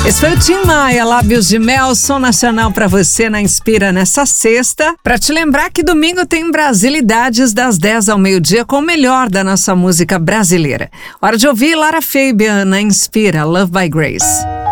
Esse foi o Tim Maia, Lábios de Mel, som nacional pra você na Inspira nessa sexta. Pra te lembrar que domingo tem Brasilidades das 10 ao meio-dia com o melhor da nossa música brasileira. Hora de ouvir Lara Fabian na Inspira, Love by Grace.